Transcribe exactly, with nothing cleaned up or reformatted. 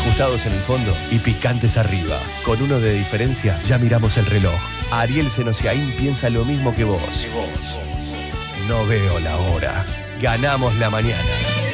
ajustados en el fondo y picantes arriba. Con uno de diferencia, ya miramos el reloj. Ariel Senosiaín piensa lo mismo que vos. No veo la hora. Ganamos la mañana.